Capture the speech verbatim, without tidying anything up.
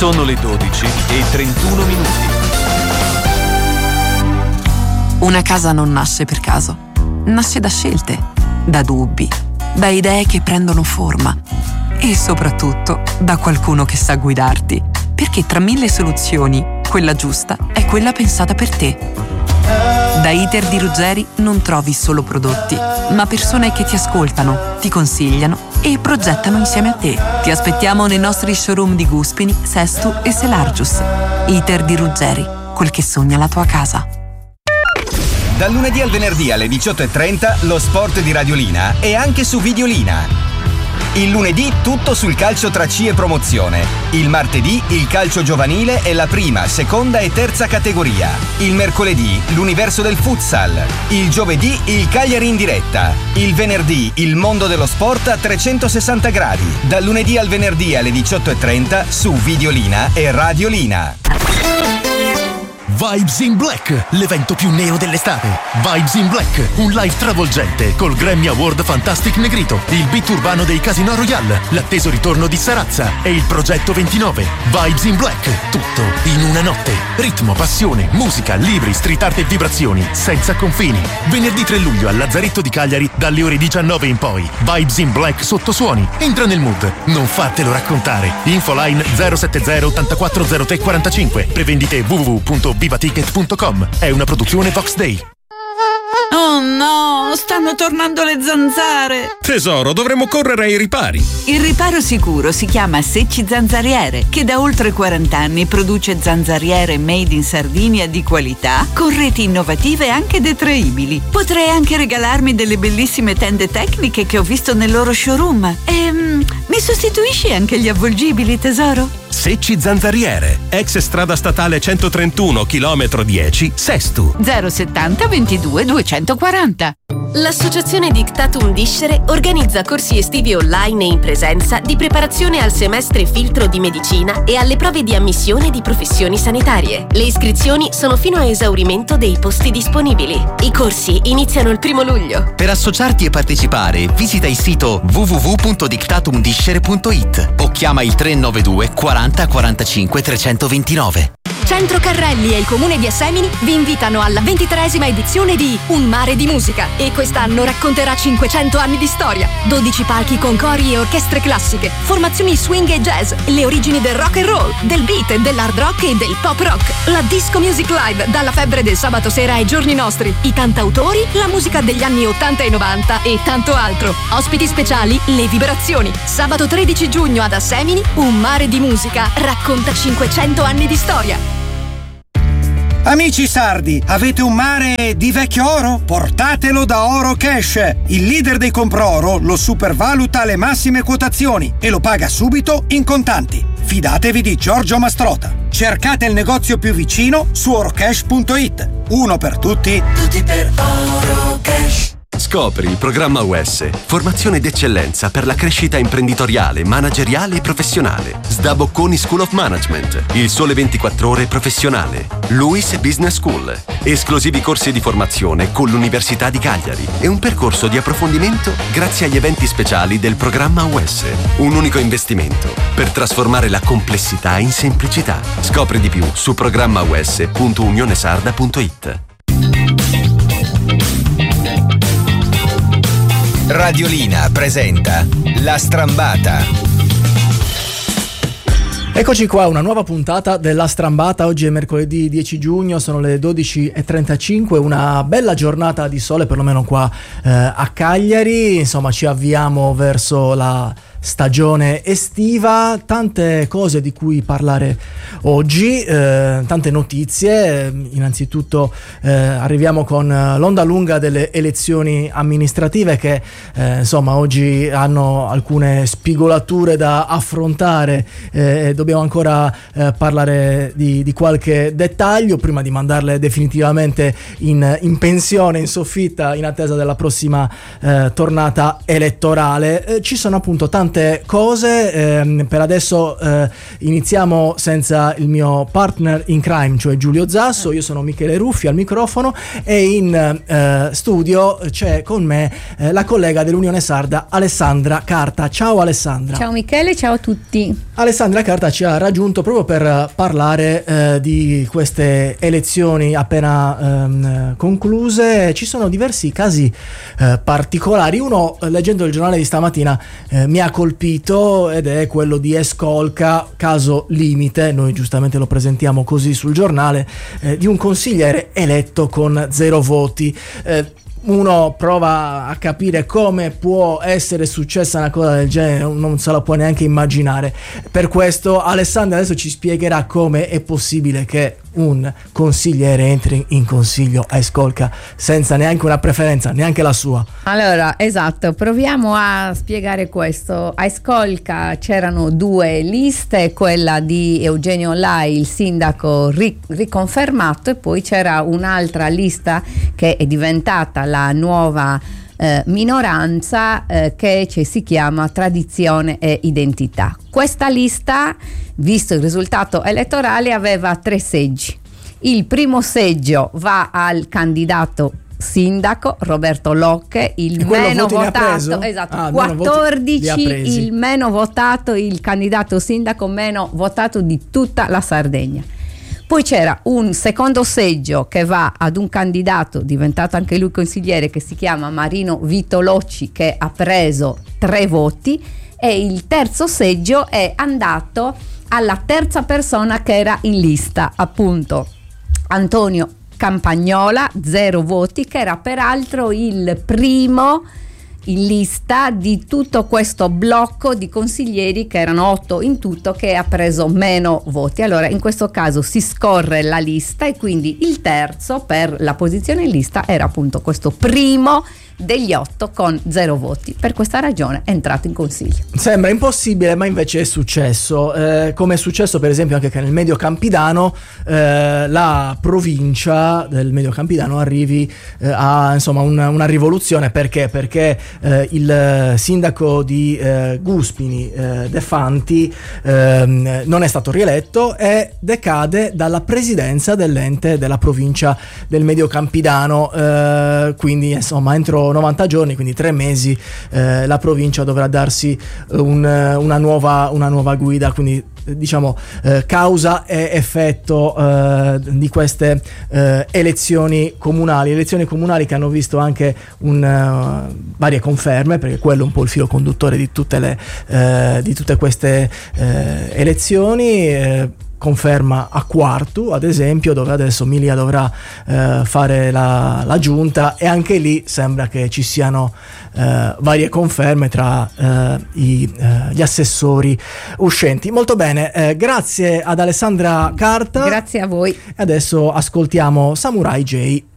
Sono le dodici e trentuno minuti. Una casa non nasce per caso. Nasce da scelte, da dubbi, da idee che prendono forma e soprattutto da qualcuno che sa guidarti. Perché tra mille soluzioni, quella giusta è quella pensata per te. Da Iter di Ruggeri non trovi solo prodotti, ma persone che ti ascoltano, ti consigliano e progettano insieme a te. Ti aspettiamo nei nostri showroom di Guspini, Sestu e Selargius. Iter di Ruggeri, quel che sogna la tua casa. Dal lunedì al venerdì alle diciotto e trenta lo sport di Radiolina e anche su Videolina. Il lunedì tutto sul calcio tra C e promozione. Il martedì il calcio giovanile e la prima, seconda e terza categoria. Il mercoledì l'universo del futsal. Il giovedì il Cagliari in diretta. Il venerdì il mondo dello sport a trecentosessanta gradi. Dal lunedì al venerdì alle diciotto e trenta su Videolina e Radiolina. Vibes in Black, l'evento più neo dell'estate. Vibes in Black, un live travolgente col Grammy Award Fantastic Negrito, il beat urbano dei Casino Royale, l'atteso ritorno di Sarazza e il Progetto ventinove. Vibes in Black, tutto in una notte. Ritmo, passione, musica, libri, street art e vibrazioni, senza confini. Venerdì tre luglio al Lazzaretto di Cagliari dalle ore diciannove in poi. Vibes in Black Sottosuoni. Entra nel mood, non fatelo raccontare. Infoline zero sette zero ottantaquattro zero tre quarantacinque. Prevendite w w w punto viva ticket punto com. È una produzione Vox Day. Oh no, stanno tornando le zanzare. Tesoro, dovremmo correre ai ripari. Il riparo sicuro si chiama Secci Zanzariere, che da oltre quaranta anni produce zanzariere made in Sardinia di qualità, con reti innovative e anche detraibili. Potrei anche regalarmi delle bellissime tende tecniche che ho visto nel loro showroom. Ehm, mi sostituisci anche gli avvolgibili, tesoro? Secci Zanzariere, ex strada statale centotrentuno, chilometro dieci, Sestu. zero settanta ventidue duecentoquaranta. L'Associazione Dictatum Discere organizza corsi estivi online e in presenza di preparazione al semestre filtro di medicina e alle prove di ammissione di professioni sanitarie. Le iscrizioni sono fino a esaurimento dei posti disponibili. I corsi iniziano il primo luglio. Per associarti e partecipare, visita il sito w w w punto dictatum discere punto i t o chiama il tre nove due quaranta quarantacinque trecentoventinove. Centro Carrelli e il Comune di Assemini vi invitano alla ventitreesima edizione di Un mare di musica e quest'anno racconterà cinquecento anni di storia, dodici palchi con cori e orchestre classiche, formazioni swing e jazz, le origini del rock and roll, del beat, dell'hard rock e del pop rock, la disco music live dalla febbre del sabato sera ai giorni nostri, i cantautori, la musica degli anni ottanta e novanta e tanto altro. Ospiti speciali, le vibrazioni. Sabato tredici giugno ad Assemini, Un mare di musica racconta cinquecento anni di storia. Amici sardi, avete un mare di vecchio oro? Portatelo da Oro Cash. Il leader dei compro-oro lo supervaluta alle massime quotazioni e lo paga subito in contanti. Fidatevi di Giorgio Mastrota. Cercate il negozio più vicino su orocash punto i t. Uno per tutti, tutti per Oro Cash. Scopri il programma U S, formazione d'eccellenza per la crescita imprenditoriale, manageriale e professionale. Sda Bocconi School of Management, il sole ventiquattro ore professionale. Luis Business School, esclusivi corsi di formazione con l'Università di Cagliari e un percorso di approfondimento grazie agli eventi speciali del programma U S. Un unico investimento per trasformare la complessità in semplicità. Scopri di più su programma u s punto unionesarda punto i t. Radiolina presenta La Strambata. Eccoci qua, una nuova puntata della Strambata. Oggi è mercoledì dieci giugno, sono le dodici e trentacinque, una bella giornata di sole perlomeno qua eh, a Cagliari. Insomma, ci avviamo verso la stagione estiva, tante cose di cui parlare oggi, eh, tante notizie. Innanzitutto eh, arriviamo con l'onda lunga delle elezioni amministrative che eh, insomma oggi hanno alcune spigolature da affrontare e eh, dobbiamo ancora eh, parlare di, di qualche dettaglio prima di mandarle definitivamente in, in pensione, in soffitta, in attesa della prossima eh, tornata elettorale. Eh, ci sono appunto tante tante cose. Eh, per adesso eh, iniziamo senza il mio partner in crime, cioè Giulio Zasso. Io sono Michele Ruffi al microfono e in eh, studio c'è con me eh, la collega dell'Unione Sarda Alessandra Carta. Ciao Alessandra. Ciao Michele, ciao a tutti. Alessandra Carta ci ha raggiunto proprio per parlare eh, di queste elezioni appena ehm, concluse. Ci sono diversi casi eh, particolari. Uno, leggendo il giornale di stamattina, eh, mi ha colpito ed è quello di Escolca, caso limite, noi giustamente lo presentiamo così sul giornale, eh, di un consigliere eletto con zero voti. Eh, uno prova a capire come può essere successa una cosa del genere, non se la può neanche immaginare. Per questo Alessandra adesso ci spiegherà come è possibile che un consigliere entri in consiglio a Escolca senza neanche una preferenza, neanche la sua. Allora, esatto, proviamo a spiegare questo. A Escolca c'erano due liste, quella di Eugenio Lai, il sindaco ri- riconfermato, e poi c'era un'altra lista che è diventata la nuova eh, minoranza eh, che ci si chiama Tradizione e Identità. Questa lista, visto il risultato elettorale, aveva tre seggi. Il primo seggio va al candidato sindaco Roberto Locche, il meno votato, esatto, ah, quattordici, il meno votato, il candidato sindaco meno votato di tutta la Sardegna. Poi c'era un secondo seggio che va ad un candidato diventato anche lui consigliere che si chiama Marino Vitolocci, che ha preso tre voti, e il terzo seggio è andato alla terza persona che era in lista, appunto Antonio Campagnola, zero voti, che era peraltro il primo in lista di tutto questo blocco di consiglieri, che erano otto in tutto, che ha preso meno voti. Allora in questo caso si scorre la lista e quindi il terzo per la posizione in lista era appunto questo primo degli otto con zero voti. Per questa ragione è entrato in consiglio. Sembra impossibile, ma invece è successo, eh, come è successo per esempio anche che nel Medio Campidano eh, la provincia del Medio Campidano arrivi eh, a insomma una, una rivoluzione. Perché? Perché eh, il sindaco di eh, Guspini, eh, De Fanti, eh, non è stato rieletto e decade dalla presidenza dell'ente della provincia del Medio Campidano, eh, quindi insomma entro novanta giorni, quindi tre mesi, eh, la provincia dovrà darsi un, una, nuova, una nuova guida. Quindi diciamo eh, causa e effetto eh, di queste eh, elezioni comunali elezioni comunali che hanno visto anche un, uh, varie conferme, perché quello è un po' il filo conduttore di tutte le eh, di tutte queste eh, elezioni. eh, Conferma a Quartu, ad esempio, dove adesso Milia dovrà eh, fare la, la giunta, e anche lì sembra che ci siano eh, varie conferme tra eh, i, eh, gli assessori uscenti. Molto bene, eh, grazie ad Alessandra Carta. Grazie a voi. Adesso ascoltiamo Samurai J.